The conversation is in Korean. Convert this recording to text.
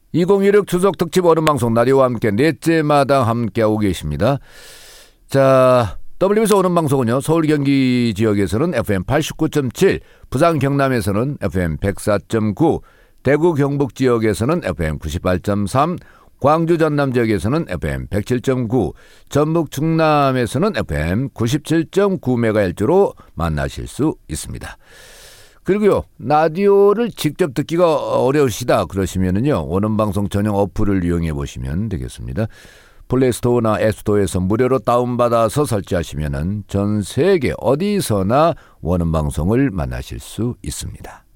2016 추석 특집 오른방송 라디오와 함께 넷째 마당 함께하고 계십니다. 자, WBS 오른방송은요, 서울 경기 지역에서는 FM 89.7, 부산 경남에서는 FM 104.9, 대구 경북 지역에서는 FM 98.3, 광주 전남 지역에서는 FM 107.9, 전북 충남에서는 FM 97.9MHz로 만나실 수 있습니다. 그리고요, 라디오를 직접 듣기가 어려우시다 그러시면은요, 오는방송 전용 어플을 이용해 보시면 되겠습니다. 플레이스토어나 앱스토어에서 무료로 다운받아서 설치하시면은 전 세계 어디서나 원음방송을 만나실 수 있습니다.